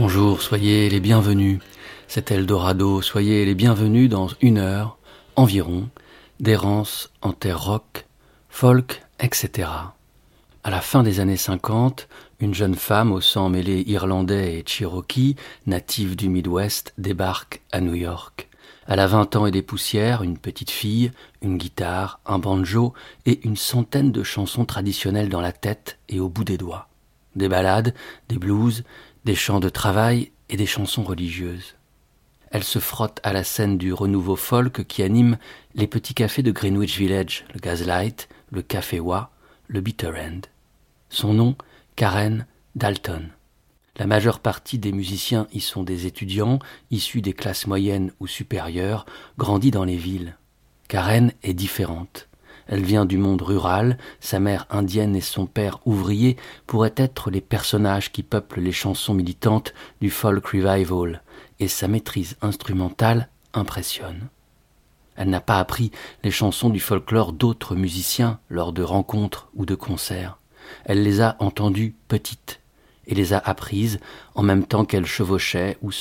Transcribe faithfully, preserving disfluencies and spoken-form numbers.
Bonjour, soyez les bienvenus. C'est Eldorado, soyez les bienvenus dans une heure environ d'errance en terre rock, folk, et cetera. À la fin des années cinquante, une jeune femme au sang mêlé irlandais et cherokee, native du Midwest, débarque à New York. Elle a vingt ans et des poussières, une petite fille, une guitare, un banjo et une centaine de chansons traditionnelles dans la tête et au bout des doigts. Des ballades, des blues, des chants de travail et des chansons religieuses. Elle se frotte à la scène du renouveau folk qui anime les petits cafés de Greenwich Village, le Gaslight, le Café Wa, le Bitter End. Son nom, Karen Dalton. La majeure partie des musiciens y sont des étudiants, issus des classes moyennes ou supérieures, grandis dans les villes. Karen est différente. Elle vient du monde rural, sa mère indienne et son père ouvrier pourraient être les personnages qui peuplent les chansons militantes du folk revival, et sa maîtrise instrumentale impressionne. Elle n'a pas appris les chansons du folklore d'autres musiciens lors de rencontres ou de concerts. Elle les a entendues petites et les a apprises en même temps qu'elle chevauchait ou